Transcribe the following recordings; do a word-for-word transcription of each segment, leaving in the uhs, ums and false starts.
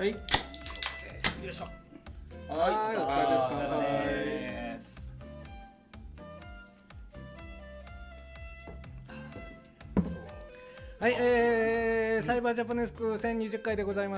はい。よいしょ。はい、お疲れです。はい、えー、サイバージャパネスクせんにじゅっかいでございます。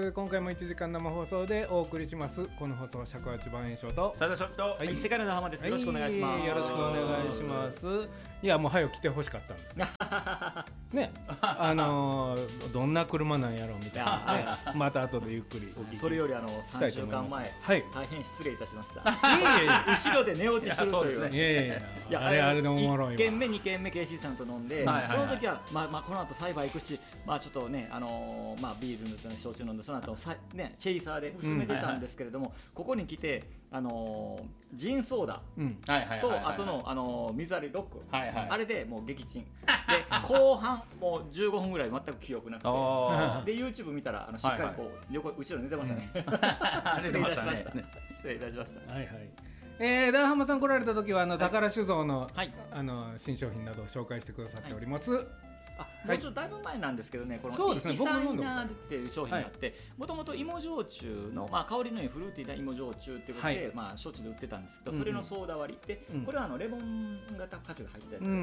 今回もいちじかん生放送でお送りします。この放送は尺八番演唱と斉田翔と、 はい、 世界の浜です。よろしくお願いします。 よろしくお願いします。いやもう早く来てほしかったんですね。あのー、どんな車なんやろうみたいなね。また後でゆっくりお聞きそれよりあのさんしゅうかんまえ、 はい、 大変失礼いたしました。 いやいや後ろで寝落ちするという。 いやいやいや、あれあれでおもろいわ。 いっけんめにけんめ ケーシー さんと飲んで、はいはいはい、その時はまあまあこの後サイバー行くし、まあちょっとねあのー、まあビール飲んで焼酎飲んでその後さねチェイサーで進めてたんですけれども、うんはいはい、ここに来てあのー、ジンソーダとあとのあのー、水割りロック、はいはい、あれでもう撃沈で後半もうじゅうごふんぐらい全く記憶なくてで YouTube 見たらあのしっかりこう、はいはい、横後ろ寝てましたね、うん、失礼いたしました、ね、失礼いたしました。 はいはい。えー、ダーハマさん来られた時はあの、はい、宝酒造の、はい、あの新商品などを紹介してくださっております。はい、 あもうちょっとだいぶ前なんですけどね、このイサイナーっていう商品があって、もともと芋焼酎の、まあ、香りのいいフルーティーな芋焼酎っていうことで、はい、まあ、焼酎で売ってたんですけど、それのソーダ割りで、うん、これはあのレモン型果汁が入ったやつで、うん、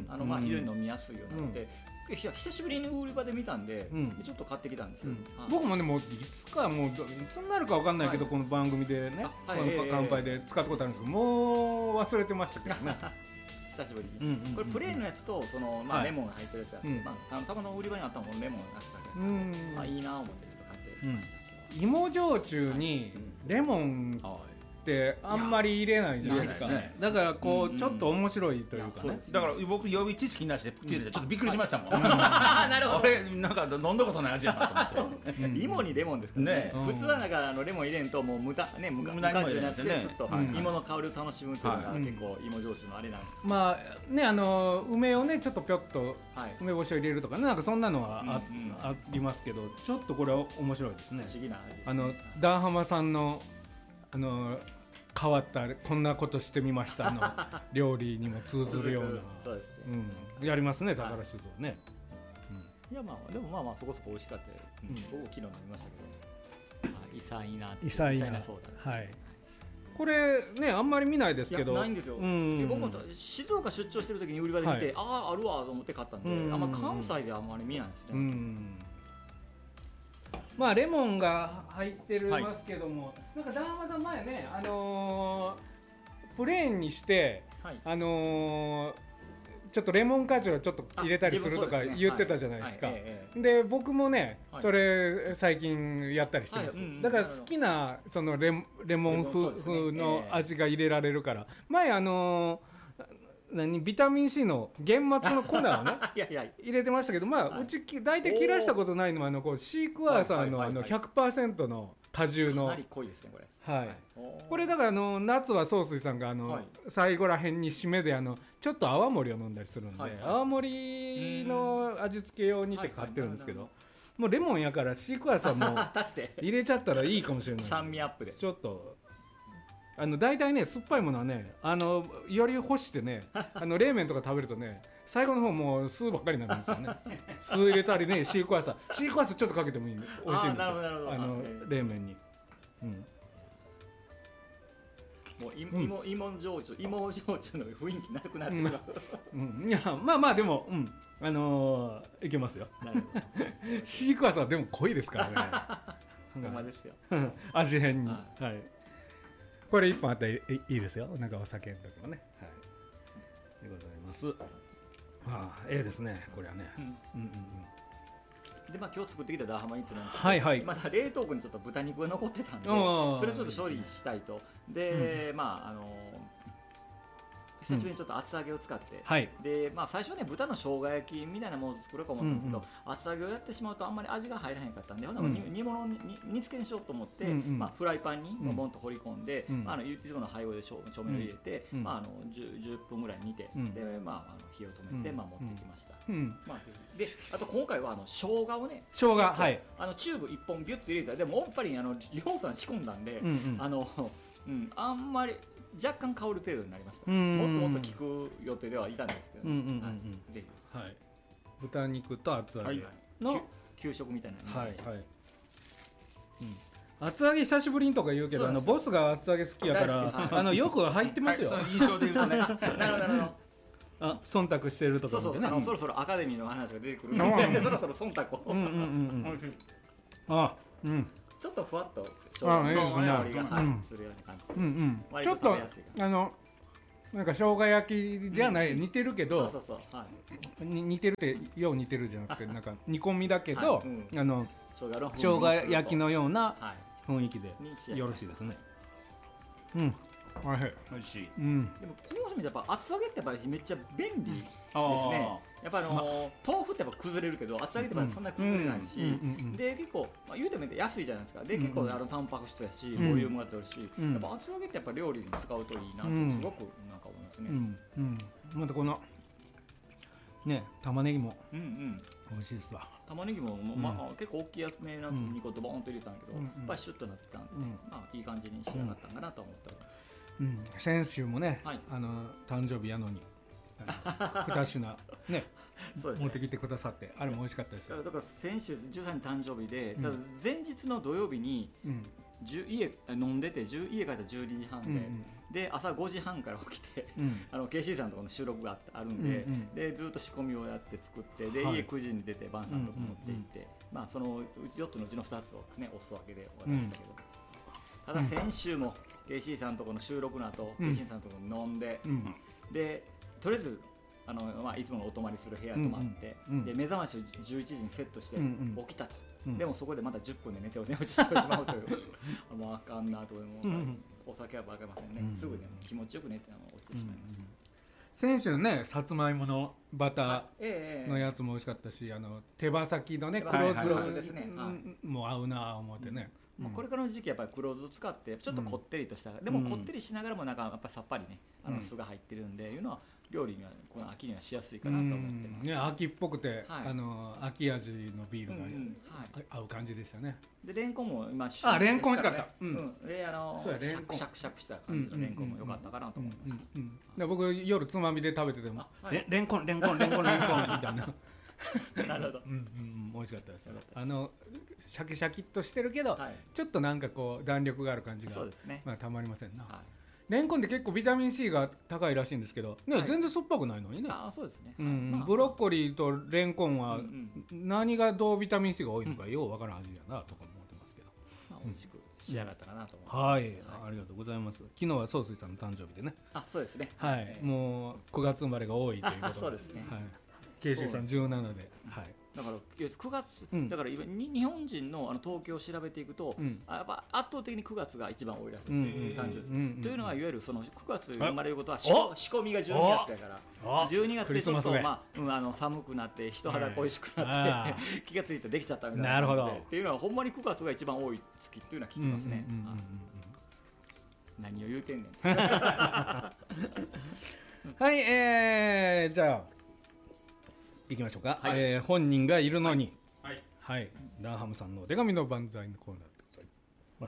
あのまあ、非常に飲みやすいようになって、うん、久しぶりに売り場で見たんで、うん、ちょっと買ってきたんですよ、うん、 僕もねもういつかもういつになるか分かんないけど、はい、この番組でね、はい、この乾杯で使ったことあるんですけど、もう忘れてましたけどね久しぶりに、うんうんうんうん、これプレーンのやつとその、まあ、レモンが入ってるやつやって、はい、まあ、あのたまの売り場にあったもんレモンのやつだけ、うん、まあ、いいなと思ってちょっと買ってました、 うん、芋焼酎にレモンってあんまり入れないじゃないですか、ね、だからこう、うんうん、ちょっと面白いというかね、 だから僕予備知識なしでちょっとびっくりしましたもん、うん、 なるほど、 俺なんか飲んだことない味やなと思ってうん、芋にレモンですからね、ね、普通はなんかあのレモン入れんともう無駄ね無駄になってずっと芋の香りを楽しむというのが結構芋焼酎のあれなんですけど、 まあねあの梅をねちょっとぴょっと梅干しを入れるとかねなんかそんなのは あ,、うんうん、ありますけど、ちょっとこれは面白いですね。 不思議な味ですね。 あのダーハマさんのあの変わったこんなことしてみましたの料理にも通ずるようなそうですね、 うん、やりますね宝酒造ね、はい、 うん、いやまあでもまあまあそこそこ美味しかった、うん、僕も昨日飲みましたけど、まあ、イサイナイサイナソーダです、 はい、これねあんまり見ないですけどないんですよ、うん、僕も静岡出張してる時に売り場で見て、はい、あああるわと思って買ったんで、うん、あんま関西ではあんまり見ないですね、うん、 まあレモンが入ってるますけども、はい、なんかダーハマさん前ね、あのー、プレーンにして、はい、あのー、ちょっとレモン果汁をちょっと入れたりするとか言ってたじゃないですか。で僕もね、はい、それ最近やったりしてます、はい、だから好きなその レ, レモン風の味が入れられるから、前あのー何ビタミン C の玄末の粉をねいやいや入れてましたけど、まあ、はい、うち大体切らしたことないのはあのこうシークワーサーのあの ひゃくパーセント の果汁のかなり濃いですねこれ、 はい、これだからあの夏は宗水さんがあの、はい、最後らへんに締めであのちょっと泡盛を飲んだりするんで、はいはい、泡盛の味付け用にって買ってるんですけど、はいはい、もうレモンやからシークワーサーも入れちゃったらいいかもしれない酸味アップでちょっとあの大体ね酸っぱいものはねあのより干してねあの冷麺とか食べるとね最後の方もう酢ばっかりになるんですよね酢入れたりねシークワーサーシークワーサーちょっとかけてもいい美味しいんですよあの冷麺に、うん、 もう芋、芋焼酎芋焼酎の雰囲気なくなってしまう、 うんうん、いやまあまあでも、うん、あのー、いけますよシークワーサーでも濃いですからねほんまですよ味変に、はい、はいこれいっぽんあったらいいですよ。なんかお酒の時もね。はい。でございます。ああ、ええですね。これはね。うんうんうんでまあ今日作ってきたダーハマニッツなんですけど、 はいはい、 まだ冷凍庫にちょっと豚肉が残ってたんで、それをちょっと処理したいと。で、うん、まああの久しぶりにちょっと厚揚げを使って、うん、でまあ、最初ね豚の生姜焼きみたいなものを作ろうと思ったんですけど、うんうん、厚揚げをやってしまうとあんまり味が入らへんかったんで、うん、煮物に煮付けにしようと思って、うんうん、まあ、フライパンにボンと放り込んで、うん、まあ、あのいつもの配合で調味料入れて、うん、まあ、あの 10, じゅっぷんぐらい煮て、うん、でまあ、あの火を止めて、うん、まあ、持ってきました、うん、まあ、であと今回はあの生姜をね生姜、はい、 あのチューブいっぽんビュッと入れたらでもやっぱりあの量産仕込んだんで、うんうん、あのうん、あんまり若干香る程度になりました。もっともっと効く予定ではいたんですけど、ね、うんうんうん、はい、ぜひ、はい、 豚肉と厚揚げの、はい、 給食みたいな、 はいはい、 厚揚げ久しぶりにとか言うけど、あのボスが厚揚げ好きやから、はい、あのよく入ってますよ。 はい、その印象で言うとね。なるほどなるほど。 あ、忖度してるとか、ね、 そうそう、あの、うん、そろそろアカデミーの話が出てくるので、そろそろ忖度を。うんうんうんうん。 あ、うん。 ちょっとふわっと生姜の香りが、はい、するような感じ。うんうん。ちょっとあのなんか生姜焼きじゃない、似てるけど、 そうそうそう、はい、 似てるってよう似てるじゃなくて、なんか煮込みだけど、あの生姜焼きのような雰囲気でよろしいですね。うん。おいしい。 おいしい。 うん。 でもこの人やっぱ厚揚げってやっぱりめっちゃ便利ですね。やっぱあの豆腐ってやっぱ崩れるけど厚揚げってやっぱそんな崩れないし、で結構まあ言うても安いじゃないですか。で結構あのタンパク質やしボリュームが取るし、やっぱ厚揚げってやっぱ料理に使うといいなってすごくなんか思いますね。 うんうん。またこのね玉ねぎも美味しいですわ。 玉ねぎもまあ結構大きいやつめなに個とボーンと入れたんだけど、やっぱりシュッとなってたんで、まあいい感じに仕上がったんかなと思っております。 うん、先週もね、はい、あの誕生日やのに二品ねそうですね持ってきてくださって、あれも美味しかったですよ。 だから先週じゅうさんにち誕生日で、うん、ただ前日の土曜日に、うん、家飲んでて家帰ったらじゅうにじはんで、うんうん、で朝ごじはんから起きて、うん、あの ケーシー さんとこの収録があるんで、うんうん、でずっと仕込みをやって作ってで、はい、家くじに出て晩さんとこ持って行って、うんうんうん、まあそのよっつのうちのふたつをねおすわけで終わりましたけど、うん、ただ先週も、うんケーシー さんとこの収録の後、うん、ケーシー さんとこ飲んで、うん、でとりあえずあの、まあ、いつものお泊まりする部屋泊まって、うんうん、で目覚ましをじゅういちじにセットして起きたと、うんうん、でもそこでまたじゅっぷんで寝てお寝落ちしてしまうというもうあかんなと思う、うん、お酒はバカませんね、うん、すぐね気持ちよく寝て落ちてしまいました、うんうん、 先週ねさつまいものバターのやつも美味しかったし、あの手羽先のね黒酢ですね、もう合うなぁ思ってね、 まあ、これからの時期やっぱり黒酢を使ってちょっとこってりとした、うん、でもこってりしながらもなんかやっぱさっぱりねあの酢が入ってるんで、うん、いうのは料理にはこの秋にはしやすいかなと思ってます、 ね、秋っぽくて、はい、あの秋味のビールが、うんうんはい、合う感じでしたね。 でレンコンも今あレンコン美味しかった、 うんうん、であのそうやレンコンシャクシャクした感じのレンコンも良かったかなと思います。 で僕夜つまみで食べてても、はい、レンコンレンコンレンコンレンコンみたいななるほど、うんうん、 美味しかったです。あのシャキシャキっとしてるけど、はい、ちょっとなんかこう弾力がある感じが、そうですね、まあ、たまりませんな、はい、レンコンって結構ビタミン C が高いらしいんですけど、ねはい、全然酸っぱくないのにね。 あそうですね、 うんまあ、ブロッコリーとレンコンは何がどうビタミン C が多いのかようわからん味やなとか思ってますけど、 まあ、美味しく仕上がったかなと思います、 うんはい、はい、ありがとうございます。昨日は総帥さんの誕生日でね。 あそうですね、 はい、もうくがつ生まれが多いということでそうですね、 はい、ケーシー さんじゅうななで、はいだからくがつ、うん、だから日本人 の, あの統計を調べていくと、うん、やっぱ圧倒的にくがつが一番多いらしいです、うん、誕生日、うん、というのは、いわゆるそのくがつ生まれることは仕込みがじゅうにがつだからじゅうにがつでちょっと、まあうん、あの寒くなって人肌恋しくなって、気がついてできちゃったみたいな感じでっていうのはほんまにくがつが一番多い月っていうのは聞きますね。何を言うてんねんはい、えー、じゃあいきましょうか、はいえー、本人がいるのに、はいはい、ダーハムさんのお手紙の万歳のコーナーでございます。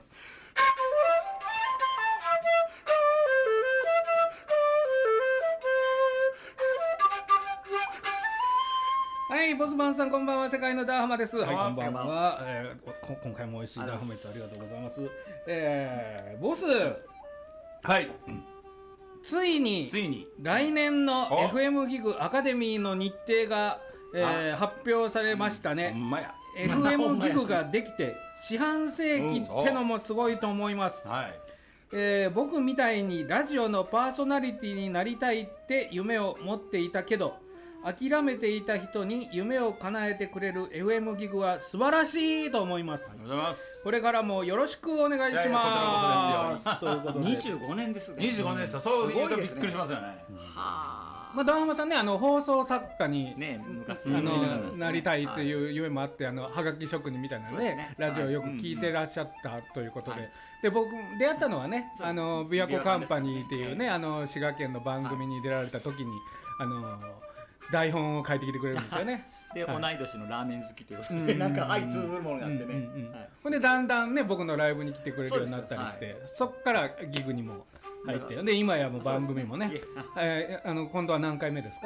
はい、ボスマンさんこんばんは、世界のダーハマです。はい、こんばんは、えー、今回も美味しいダーハマです。ありがとうございます。えー、ボスはいついについに来年の エフエム ギグアカデミーの日程が、えー、発表されましたね、うん、エフエム ギグができて四半世紀ってのもすごいと思います、うんはいえー、僕みたいにラジオのパーソナリティになりたいって夢を持っていたけど諦めていた人に夢を叶えてくれる エフエム ギグは素晴らしいと思います。 ありがとうございます。 これからもよろしくお願いします。いやいやこちらこそですよ。ということでにじゅうごねんですね。 にじゅうごねんですよ。そう言うとびっくりしますよね。はあ。まあダーハマさんね、あの放送作家にね昔あのなりたいっていう夢もあって、あのはがき職人みたいなねラジオをよく聞いてらっしゃったということで、で僕出会ったのはね、あの琵琶湖カンパニーっていうねあの滋賀県の番組に出られた時にあの台本を書いてきてくれるんですよね。 で、はい、同い年のラーメン好きということで、なんか相通ずるものがあってね。 ほんでだんだんね僕のライブに来てくれるようになったりして、そっからギグにも入って、で今やもう番組もね、えー、あの今度は何回目ですか？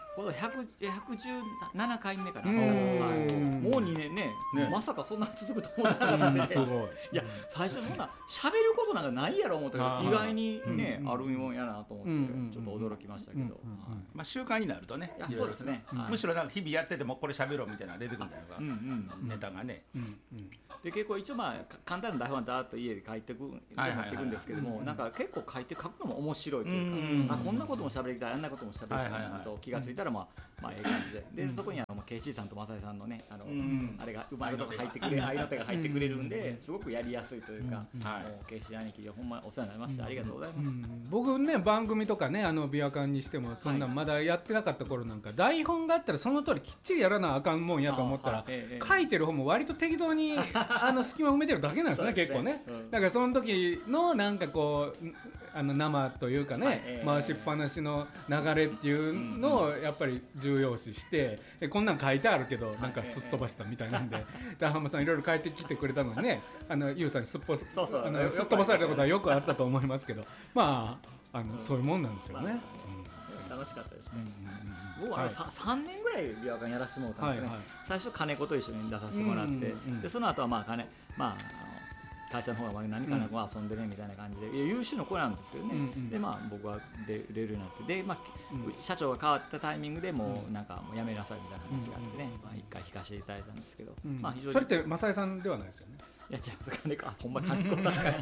このひゃくじゅうななかいめかな、はい、もうにねんね、ね、まさかそんな続くと思わなかったんで、すごいいや最初そんな喋ることなんかないやろ思ったけど意外にねあるもんやなと思ってちょっと驚きましたけど、 まあ習慣になるとね、 そうですね、 むしろなんか日々やっててもこれ喋ろうみたいなの出てくるんじゃないですか、うんうん、ネタがね、うんうん、 で結構一応まあ簡単な台本はだーっと家で書いていくんですけども、なんか結構書いて書くのも面白いというか、あこんなことも喋りたいあんなことも喋りたいと気がついたらまあまあええ感じで、でそこにはもう ケーシー さんと正井さんのねあのあれがうまいことが入ってくれ合いの手が入ってくれるんですごくやりやすいというか、もう ケーシー 兄貴でほんまお世話になりましてありがとうございます。 僕ね番組とかねあのビアカンにしてもそんなまだやってなかった頃なんか台本があったらその通りきっちりやらなあかんもんやと思ったら書いてる方も割と適当にあの隙間埋めてるだけなんですね結構ね。だからその時のなんかこうあの生というかね回しっぱなしの流れっていうのをやっぱり重要視してこんなん書いてあるけどなんかすっ飛ばしたみたいなんでダハマさんいろいろ書いてきてくれたのにねあのユウさんにすっぽすっ飛ばされたことはよくあったと思いますけどまああのそういうもんなんですよね。 楽しかったですね。僕はさんねんぐらいビアカンやらせてもらったんですね。最初金子と一緒に出させてもらってでその後はまあ金まあ会社の方が何かなこう遊んでねみたいな感じで優秀な子なんですけどね、うんうん、でまあ僕は出れるようになってで、まあうん、社長が変わったタイミングでもうなんかもう辞めなさいみたいな話があってね、うんまあ、一回引かせていただいたんですけど、 うんまあ、非常にそれって正井さんではないですよね。 いや違う金子あほんま金子確かに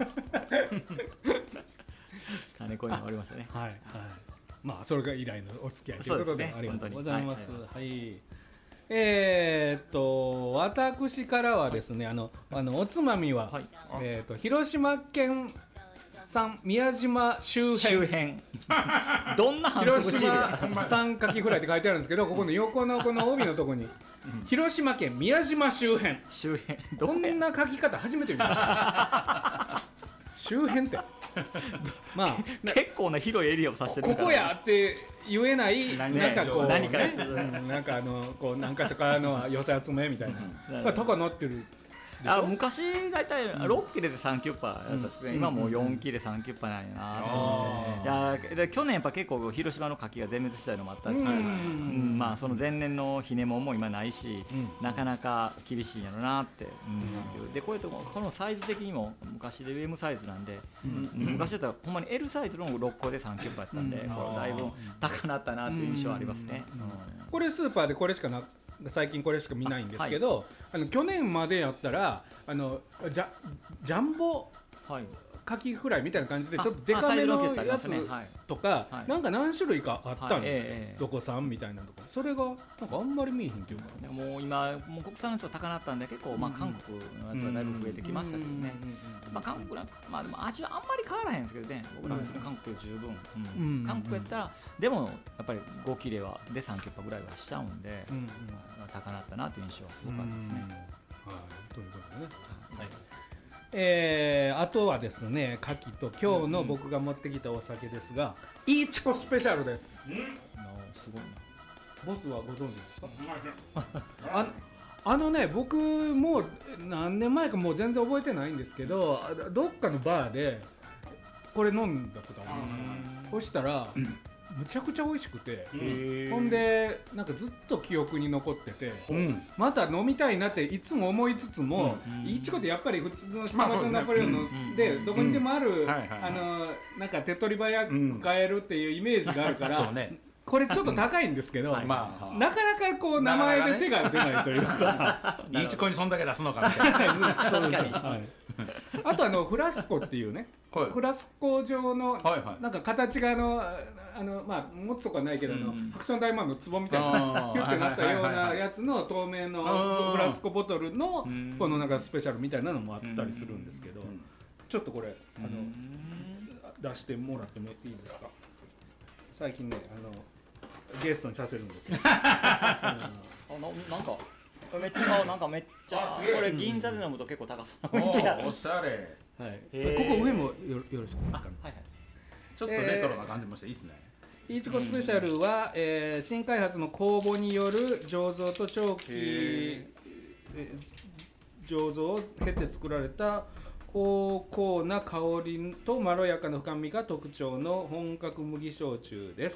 金子にもありましたね。 はいはいまあそれが以来のお付き合いということで、ね、ありがとうございます。はい、はいえー、っと私からはですねあのあのおつまみは、はいえー、っと広島県産宮島周辺周辺どんな反則シール広島産かきフライって書いてあるんですけどここの横のこの帯のところに広島県宮島周辺周辺こんな書き方初めて見ました周辺ってまあ結構な広いエリアを指してるから、ね、 ここやって言えないなんかこう何か、ねうん、なんかあのこう何か所かの寄せ集めみたいな、うん、とかなってるあ昔だいたいろっ切れでさんキュッパやったんですけど、うん、今もうよん切れさんキュッパなんやなと思って、いやで去年やっぱ結構広島の牡蠣が全滅したのもあったし、うんうんまあ、その前年のひねもんも今ないし、うん、なかなか厳しいんやろなって、うん、でこういうとここのサイズ的にも昔で エム サイズなんで、うん、昔だったらほんまに エル サイズのろっこでさんキュッパやったんで、うん、これだいぶ高なったなっていう印象ありますね、うんうん、 これスーパーでこれしかな最近これしか見ないんですけど、はい、あの去年までやったらあのジャ、ジャンボカキフライみたいな感じでちょっとデカめのやつとかなんか何種類かあったんです、はいえー、どこ産みたいなとかそれがなんかあんまり見えへんっていうかもう今もう国産のやつが高なったんで結構まあ韓国のやつがだいぶ増えてきましたけどね、まあ韓国のやつまあでも味はあんまり変わらへんですけどね僕らは別に韓国で十分、うんうん、韓国やったらでもやっぱりご切れはでさんキュッパぐらいはしちゃうんで、うんうん、高なったなという印象はすごかったですね、 はい、ということでね、はいえー、あとはですね牡蠣と今日の僕が持ってきたお酒ですが、うん、イーチコスペシャルです、うん、 すごいなボスはご存知ですかあ, あのね僕もう何年前かもう全然覚えてないんですけどどっかのバーでこれ飲んだことありますそしたら、うんむちゃくちゃ美味しくて、ほんでなんかずっと記憶に残ってて、うん、また飲みたいなっていつも思いつつも、うん、いちこってやっぱり普通のスタバとナポレオンのでどこにでもあるあのなんか手っ取り早く買えるっていうイメージがあるから、ね、これちょっと高いんですけど、はいまあ、なかなかこう名前で手が出ないというか、 いいチコにそんだけ出すのかみたいな確かに、はい、 あとあのフラスコっていうね、はい、フラスコ状の、はいはい、なんか形があのあのまあ持つとかないけど、うん、アクション大魔王の壺みたいなキュッてなったようなやつの透明のフラスコボトルのこのなんかスペシャルみたいなのもあったりするんですけど、ちょっとこれあの出してもらってもいいですか。最近ねあのゲストにさせるんですよ、うん、あななんかめっちゃなんかめっちゃこれ銀座で飲むと結構高そうおしゃれ、 はい、ここ上も よ, よろしくですかね、はいはい、 ちょっとレトロな感じもしていいですね、 えー、イーチコスペシャルは、えー、新開発の酵母による醸造と長期、えー、醸造を経て作られた濃厚な香りとまろやかな深みが特徴の本格麦焼酎です。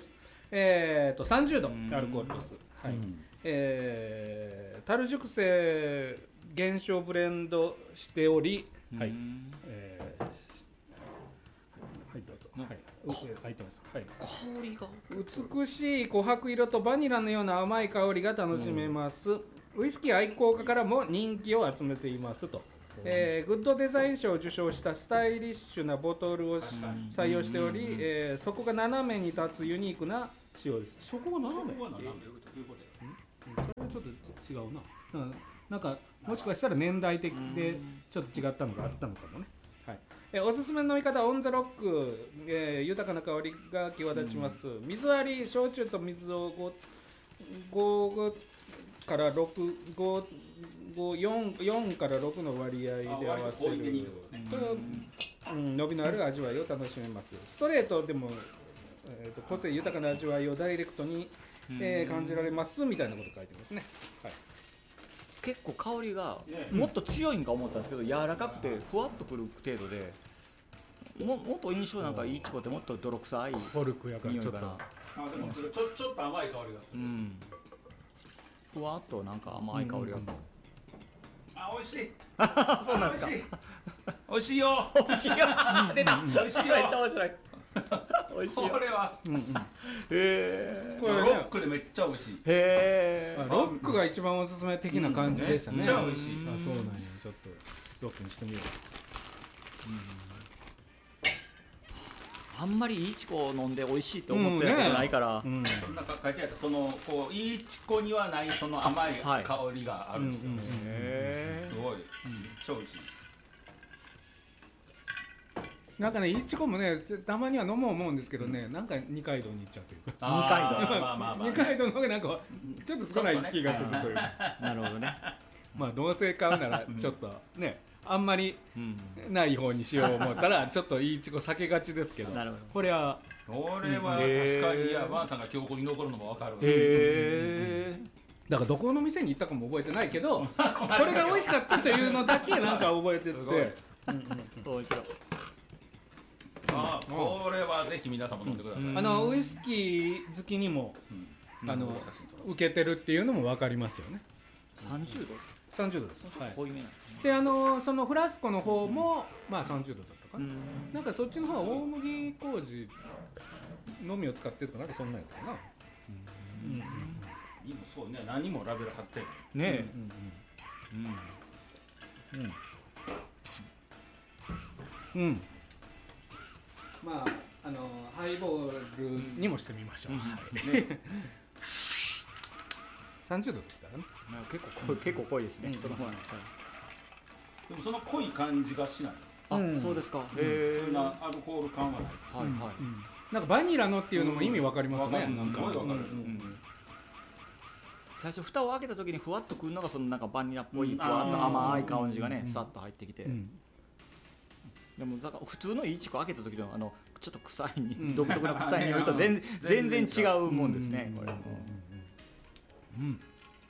えー、とさんじゅうどアルコール度数、はい、えー、樽熟成原酒をブレンドしており、はい、えー、はいどうぞ、はい、開いてます、はい、 香りが美しい琥珀色とバニラのような甘い香りが楽しめます、うん、ウイスキー愛好家からも人気を集めていますと、えー、グッドデザイン賞を受賞したスタイリッシュなボトルを採用しており、えー、底が斜めに立つユニークな仕様です。底が斜め？それはちょっと違うな。なんかもしかしたら年代的でちょっと違ったのがあったのかもね。はい、えー、おすすめの飲み方はオンザロック、えー、豊かな香りが際立ちます。水割り焼酎と水をごからろく、ご、ご、よん、よんからろくの割合で合わせると、うん、伸びのある味わいを楽しめます。ストレートでも、えー、と個性豊かな味わいをダイレクトに、えー、感じられますみたいなこと書いてますね。はい、 結構香りがもっと強いんか思ったんですけど、柔らかくてふわっとくる程度で、も, もっと印象なんかいいチコってもっと泥臭いコルクやからちょっと、あでもそれちょちょっと甘い香りがする。うん、 ふわっとなんか甘い香りが、うんうん、 あ、美味しいそうなんですか。 美味しいよ美味しいよ出た、美味しいよ、めっちゃ面白い美味しいよこれは、うんうん、へえこれロックでめっちゃ美味しい。へえロックが一番おすすめ的な感じでしたね。 めっちゃ美味しい。 あ、そうなんや。ちょっとロックにしてみよう。 うん、あんまりいいチコ飲んで美味しいと思ってることないから、 うんね、うん、なんか書いてあったそのこういいチコにはないその甘い香りがあるんですよ。へえすごい、うん、超美味しい。 なんかね、いちこもね、たまには飲もう思うんですけどね、なんか二階堂に行っちゃうというか。 二階堂、 まあまあまあ、二階堂の方がなんかちょっと少ない気がするというか。 なるほどね。 まあどうせ買うならちょっとね、あんまりない方にしよう思ったらちょっといいちこ避けがちですけど。なるほど。これはこれは確かにいやバンさんが記憶に残るのもわかる。へえ。だからどこの店に行ったかも覚えてないけど、これが美味しかったというのだけなんか覚えてて。すごい。うんうん。面白い。 あ、これはぜひ皆さんも飲んでください。 あのウイスキー好きにも、うん、あの受けてるっていうのも分かりますよね。 さんじゅうど？ さんじゅうどです。 はい。濃いめなんですね。 で、あのそのフラスコの方も、うん、まあさんじゅうどだったかな。なんかそっちの方は大麦麹のみを使ってるかなんかそんなんやったかな。うん。うん。 今そうね、何もラベル貼ってる。 ねえ。 うん。うん。うん。うん。まあ、あのハイボールにもしてみましょう。うんね、さんじゅうどですからね。 結構濃い、結構濃いですね。うん、その、はい、 でもその濃い感じがしない。 あ、うん、そうですか。へえ。そんなアルコール感はないです。 はいはい。 うん、なんかバニラのっていうのも意味わかりますね。 うん、すごいわかる。うんうん、 最初蓋を開けた時にふわっとくるのがそのなんかバニラっぽいふわっと甘い感じがね、さっと入ってきて。うんでもだから普通のいちこ開けた時のあのちょっと臭いに、うん、独特な臭い匂いと全全然違うもんですね。これ。うん。うん。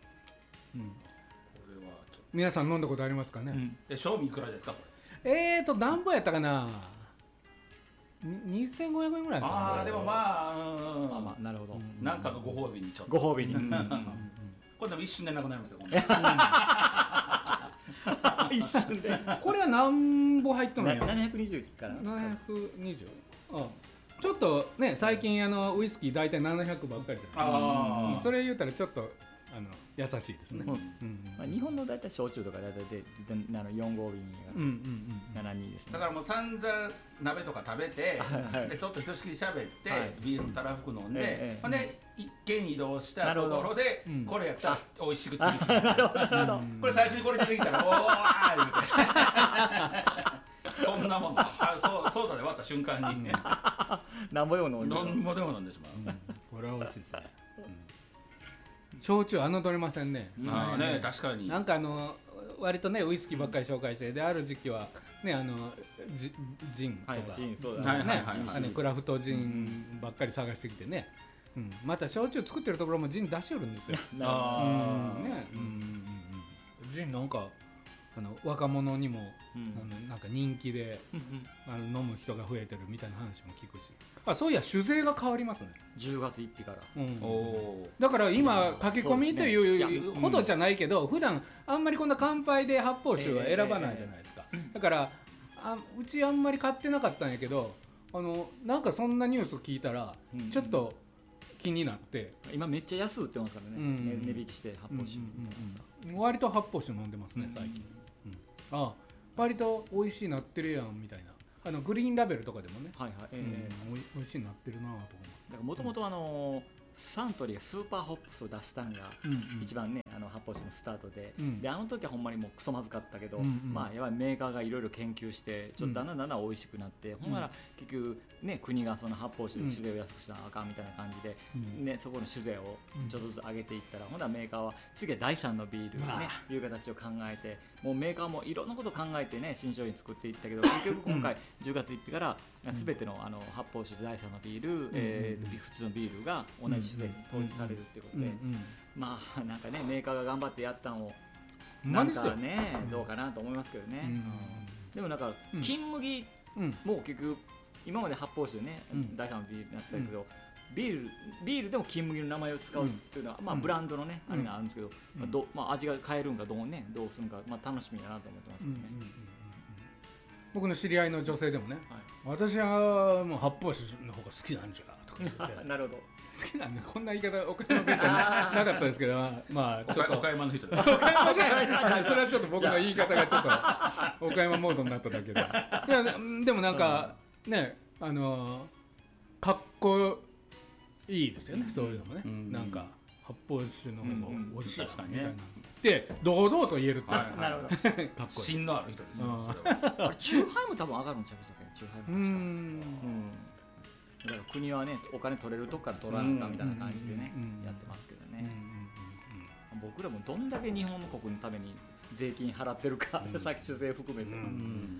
皆さん飲んだことありますかね。うん、 え、賞味いくらですかこれ。えーと何本やったかな。にせんごひゃくえんぐらいかな。 ああでもまあ、 うん、あまあなるほど。 なんかのご褒美にちょっと。 ご褒美に。 これでも一瞬でなくなりますよ。 一瞬でこれは何本入ったのや。 ななひゃくにじゅうからななひゃくにじゅう。ああちょっとね最近あのウイスキー大体ななひゃくばっかりじゃないですか。うん、それ言うたらちょっとあの優しいですね。うんうんまあ、日本の大体焼酎とか大体であのよん号瓶がななにですね。 だからもう散々鍋とか食べて、はい、でちょっとひとしきり喋って、はい、ビールたらふく飲んで、ええええ、で一軒移動したところで、うん、これやったら美味しくついてきた。これ最初にこれ出てきたらおー言うてそんなもんあそうそうだね割った瞬間になんぼでも飲んでなんぼでも飲んでしまう、 うん、これは美味しいですね、うん、焼酎侮れませんね。 ああね、ね確かになんかあの割とねウイスキーばっかり紹介してである時期はねあのジジンとか、はい、ジンそうだね、ねあのクラフトジンばっかり探してきてね、うん、また焼酎作ってるところもジン出しよるんですよ。ああ、うんね、うんうんうん、ジンなんかあの若者にも、うん、あのなんか人気で、うんうん、あの飲む人が増えてるみたいな話も聞くし、あそういや酒税が変わりますねじゅうがつついたちから、 うん、おだから今駆け込みというほどじゃないけど、うん、普段あんまりこんな乾杯で発泡酒は選ばないじゃないですか、えー、だからあうちあんまり買ってなかったんやけど、あのなんかそんなニュース聞いたらちょっと気になって、 うん、今めっちゃ安売ってますからね、うん、値引きして発泡酒、うんうんうん、割と発泡酒飲んでますね最近、うんうん、あ割と美味しいなってるやんみたいな、あのグリーンラベルとかでもね、はいはい、えーうん、美味しいなってるなと思う。 だからもともとあのーサントリーがスーパーホップスを出したんが一番ね、うんうん、あの発泡酒のスタート で,、うん、であの時はほんまにもうクソまずかったけど、うんうん、まあやばいメーカーがいろいろ研究してちょっとだんだんだんだん美味しくなって、うん、ほんなら結局ね国がその発泡酒で酒税を安くしなあかんみたいな感じで、うんね、そこの酒税をちょっとずつ上げていったら、うん、ほんならメーカーは次はだいさんのビールね、うん、いう形を考えて、もうメーカーもいろんなことを考えてね新商品作っていったけど、結局今回じゅうがつついたちから全てのあの発泡酒だいさんのビール、うんえー、普通のビールが同じ酒税に統一されるっていうことで、うんうん、まあなんかねメーカーが頑張ってやったのをなんかねどうかなと思いますけどね、うんうん、でもなんか金麦も結局今まで発泡酒ね、うん、だいさんのビールになってたけど、うん、ビールビールでも金麦の名前を使うっていうのは、うんまあ、ブランドのね、うん、あれがあるんですけど、うんまあどまあ、味が変えるんかどうねどうするんか、まあ、楽しみだなと思ってますけどね、うんうんうん、 僕の知り合いの女性でもね、はい、私はもう発泡酒の方が好きなんじゃとか言ってなるほど好きなんでこんな言い方岡山弁じゃなかったですけどまあちょっと岡山の人です岡山じゃないそれはちょっと僕の言い方がちょっと岡山モードになっただけでいやでもなんかねあのかっこいいですよね、そういうのもね、うん、なんか発泡酒の方が美味しいですかみたいなで堂々と言えるって、 はい、なるほどかっこいい芯のある人ですよそれはあれチューハイも多分上がるんちゃいますかね、チューハイも確かうんだから国はねお金取れるとこから取らなかみたいな感じでねやってますけどね、僕らもどんだけ日本の国のために税金払ってるか、うん、さっき酒税含めて、うん、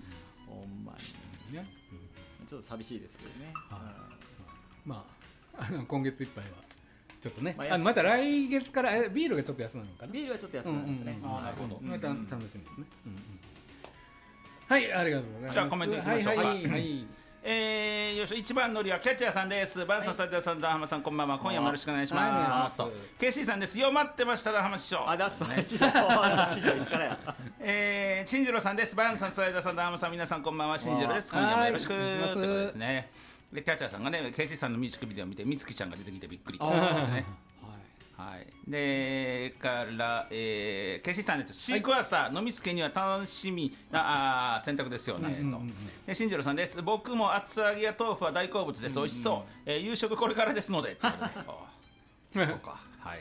ほんまにね、うん、ちょっと寂しいですけどね、はい、まあ、あの今月いっぱいはちょっとね、まあ、あまた来月からビールがちょっと安なのかな、 ビールはちょっと安なるんですね、 なるほど、また楽しみですね、うんうん、はいありがとうございます。 じゃあコメントいきましょうか、 はいはい、はいえー、よいしょいちばんのりはキャッチャーさんです。バンさん、斉藤さん、ダーハマさん、こんばんは。今夜もよろしくお願いします。ケーシー さんです。よ、待ってました、ダーハマ師匠。 あ、だすね。師匠、師匠いつからや。 えー、新次郎さんです。バンさん、斉藤さん、ダーハマさん、皆さん、こんばんは。新次郎です。今夜もよろしく。ということですね。で、キャッチャーさんがね、ケーシー さんのミュージックビデオを見て、みつきちゃんが出てきてびっくりということですね。はい、でから、えー、ケシさんです。シークワーサー、はい、飲みつけには楽しみなあ選択ですよね、うんうんうん、と新次郎さんです。僕も厚揚げや豆腐は大好物です、うんうん、美味しそう、えー、夕食これからですのでそうか、はい、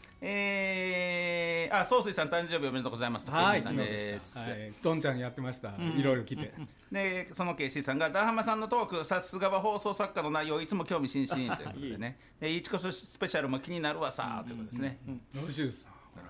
えー、あ、総帥さん誕生日おめでとうございますと、 はい、 ケイシーさんです、 はい、どんちゃんやってました、うん、いろいろ来て、 でそのケイシーさんがダーハマさんのトーク、さすがは放送作家の内容いつも興味津々ということでねでいちこそスペシャルも気になるわさ、うん、ということですね、 よろしいです。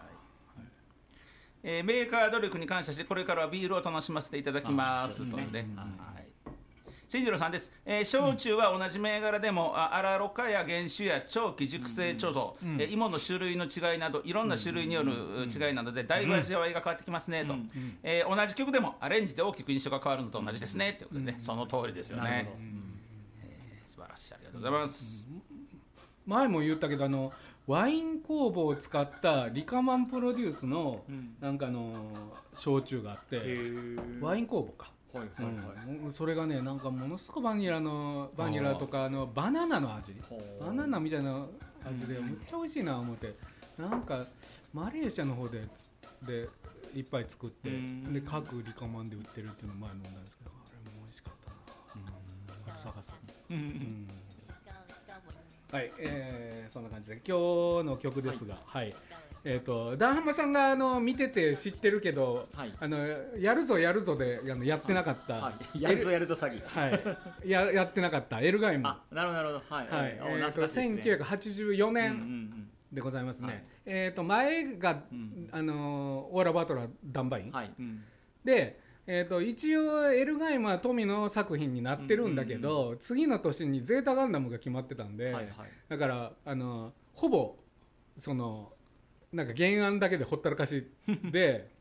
えー、メーカー努力に感謝してこれからはビールを楽しませていただきますというね、新次郎さんです、えー、焼酎は同じ銘柄でも、うん、あらろ過や原酒や長期熟成貯蔵、うんえー、芋の種類の違いなどいろんな種類による違いなどでだいぶ味わいが変わってきますねと、うんえー、同じ曲でもアレンジで大きく印象が変わるのと同じですねということでね、その通りですよね、えー、素晴らしい、ありがとうございます。 前も言ったけどあのワイン酵母を使ったリカマンプロデュースのなんかの焼酎があって、ワイン酵母かはいはいはいうん、それがねなんかものすごいバニラのバニラとかのバナナの味バナナみたいな味でめっちゃ美味しいな思って、なんかマレーシアの方ででいっぱい作ってで各リカマンで売ってるっていうのを前飲んだんですけど、あれも美味しかったな、あれ探そう、うんうんはい、えー、そんな感じで今日の曲ですが、はい、はいえー、とダンハマさんがあの見てて知ってるけど、はい、あのやるぞやるぞであのやってなかった、はいはい、やるぞやるぞ詐欺、 はい、や, やってなかったエルガイム、 あなるほどなるほど、はいはい、 えー、とせんきゅうひゃくはちじゅうよねんでございますね、はいえー、と前が、うん、あのオーラ・バトラー・ダンバイン、はいうん、で、えー、と一応エルガイムは富の作品になってるんだけど、うんうんうん、次の年にゼータガンダムが決まってたんで、はいはい、だからあのほぼそのなんか原案だけでほったらかしで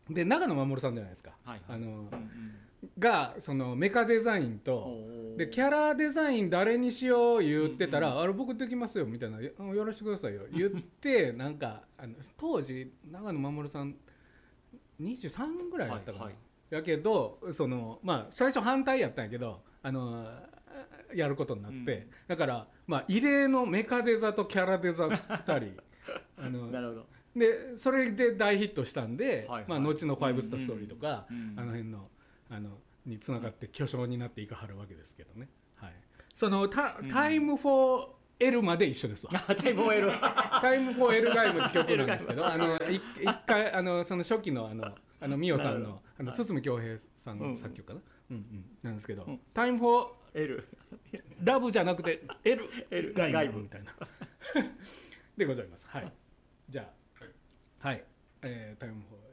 で長野守さんじゃないですか、はいはい、あの、うんうん、がそのメカデザインとでキャラデザイン誰にしよう言ってたら、うんうん、あれ僕できますよみたいなよろしてくださいよ言ってなんかあの当時長野守さんにじゅうさんぐらいだったかな、はいはい、やけどそのまあ最初反対やったんやけどあのやることになって、うん、だからまあ異例のメカデザとキャラデザふたりあのなるほどでそれで大ヒットしたんで、はいはいまあ、後の「ファイブスターストーリー」とか、うんうん、あの辺のあのにつながって巨匠になっていかはるわけですけどね、はい、そのタタイムフォーエルまで一緒ですわ。 タイムフォーエルタイムフォーエルガイムって曲なんですけどあの一回あのその初期のあのあのミオさんのあの堤恭平さんの作曲かな、うんうん、なんですけど、うん、タイムフォーエルラブじゃなくて L, L ガイムみたいなでございます。はい、じゃあはい、はいえー、タイムフォー